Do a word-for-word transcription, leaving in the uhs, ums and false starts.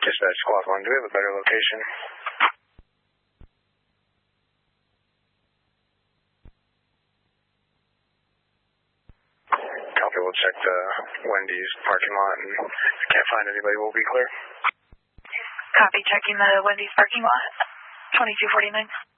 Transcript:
Dispatch Squad one, do we have a better location? Copy, we'll check the Wendy's parking lot, and if we can't find anybody, we'll be clear. Copy, checking the Wendy's parking lot, twenty-two forty-nine.